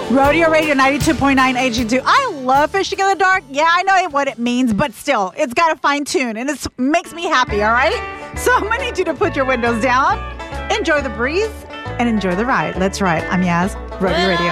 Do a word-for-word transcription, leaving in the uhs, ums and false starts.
Rodeo Radio ninety-two point nine H G two. I love fishing in the dark. Yeah, I know what it means, but still, it's got a fine tune, and it makes me happy, all right? So I'm going to need you to put your windows down, enjoy the breeze, and enjoy the ride. Let's ride. I'm Yaz, Rodeo Radio.